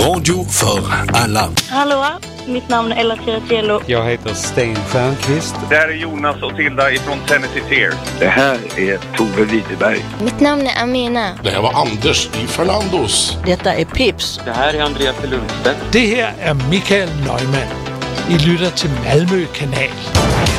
Radio för alla. Hallå, mitt namn är Ella Tiratiello. Jag heter Sten Stjernqvist. Det här är Jonas och Tilda ifrån Tennessee Tears. Det här är Tove Widerberg. Mitt namn är Amina. Det här var Anders i Fernandos. Detta är Pips. Det här är Andreas Lundstedt. Det här är Mikael Neumann. I lytter till Malmö Kanal.